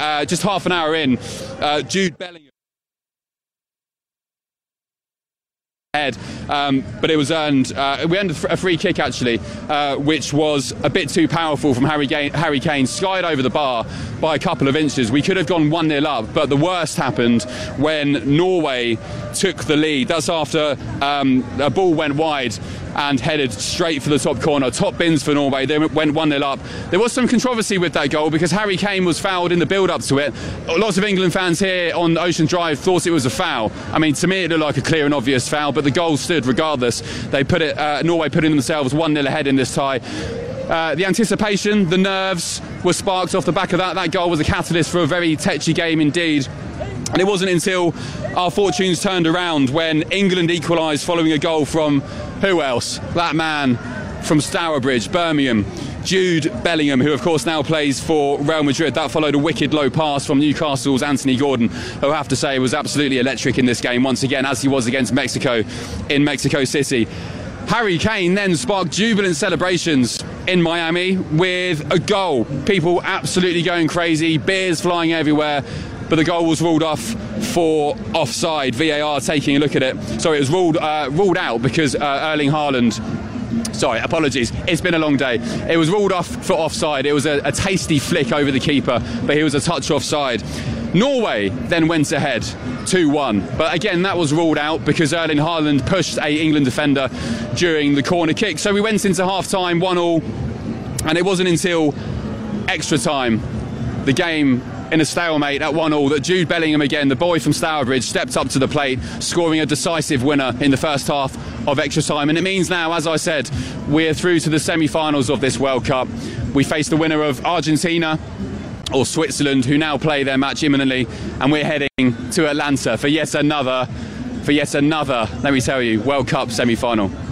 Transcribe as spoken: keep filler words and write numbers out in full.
uh, just half an hour in, uh, Jude Bellingham head, um, but it was earned. Uh, we earned a free kick actually, uh, which was a bit too powerful from Harry, Ga Harry Kane. Slide over the bar by a couple of inches. We could have gone one nil up, but the worst happened when Norway took the lead. That's after um, a ball went wide and headed straight for the top corner. Top bins for Norway. They went one nil up. There was some controversy with that goal because Harry Kane was fouled in the build-up to it. Lots of England fans here on Ocean Drive thought it was a foul. I mean, to me it looked like a clear and obvious foul, but the goal stood regardless. They put it. Uh, Norway putting themselves one nil ahead in this tie. Uh, the anticipation, the nerves were sparked off the back of that. That goal was a catalyst for a very tetchy game indeed. And it wasn't until our fortunes turned around when England equalised following a goal from who else? That man from Stourbridge, Birmingham, Jude Bellingham, who of course now plays for Real Madrid. That followed a wicked low pass from Newcastle's Anthony Gordon, who I have to say was absolutely electric in this game once again, as he was against Mexico in Mexico City. Harry Kane then sparked jubilant celebrations in Miami with a goal. People absolutely going crazy, beers flying everywhere. But the goal was ruled off for offside. V A R taking a look at it. Sorry, it was ruled uh, ruled out because uh, Erling Haaland. Sorry, apologies. It's been a long day. It was ruled off for offside. It was a, a tasty flick over the keeper, but he was a touch offside. Norway then went ahead two one, but again that was ruled out because Erling Haaland pushed a England defender during the corner kick. So we went into half time one all, and it wasn't until extra time, the game in a stalemate at one all, that Jude Bellingham again, the boy from Stourbridge, stepped up to the plate, scoring a decisive winner in the first half of extra time. And it means now, as I said, we're through to the semi-finals of this World Cup. We face the winner of Argentina or Switzerland, who now play their match imminently, and we're heading to Atlanta for yet another, for yet another, let me tell you, World Cup semi-final.